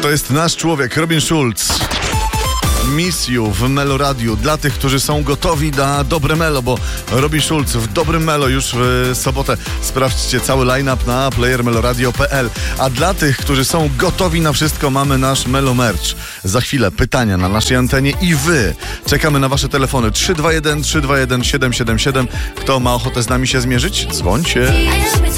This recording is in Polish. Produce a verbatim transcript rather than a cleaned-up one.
To jest nasz człowiek, Robin Schulz. Miss You w Melo Radiu. Dla tych, którzy są gotowi na dobre melo, bo Robin Schulz w dobrym melo już w sobotę. Sprawdźcie cały line-up na player meloradio kropka p l. A dla tych, którzy są gotowi na wszystko, mamy nasz Melo Merch. Za chwilę pytania na naszej antenie i wy. Czekamy na wasze telefony trzy dwa jeden trzy dwa jeden siedem siedem siedem. Kto ma ochotę z nami się zmierzyć? Dzwońcie.